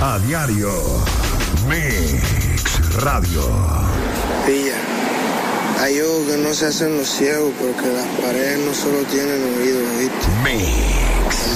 A diario. Mix Radio. Pilla, hay ojos que no se hacen los ciegos porque las paredes no solo tienen oídos, ¿viste? Mix.